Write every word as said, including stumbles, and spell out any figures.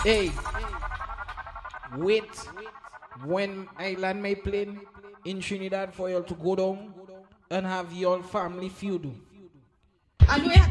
Hey, wait. When Island may play in Trinidad for you to go down and have your family feud. And we